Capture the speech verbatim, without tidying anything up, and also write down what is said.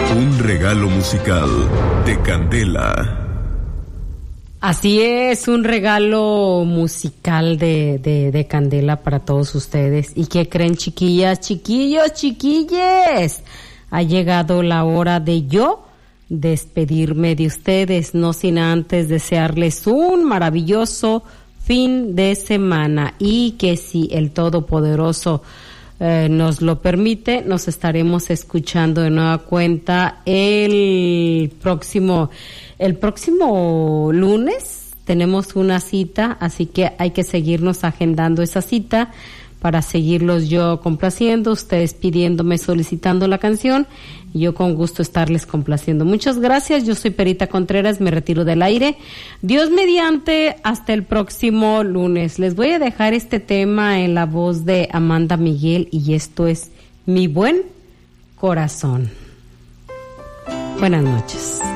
Un regalo musical de Candela. Así es, un regalo musical de, de, de Candela para todos ustedes. ¿Y qué creen, chiquillas, chiquillos, chiquilles? Ha llegado la hora de yo despedirme de ustedes, no sin antes desearles un maravilloso fin de semana y que si el Todopoderoso eh, nos lo permite, nos estaremos escuchando de nueva cuenta el próximo El próximo lunes. Tenemos una cita, así que hay que seguirnos agendando esa cita para seguirlos yo complaciendo, ustedes pidiéndome, solicitando la canción y yo con gusto estarles complaciendo. Muchas gracias, yo soy Perita Contreras, me retiro del aire. Dios mediante, hasta el próximo lunes. Les voy a dejar este tema en la voz de Amanda Miguel y esto es Mi Buen Corazón. Buenas noches.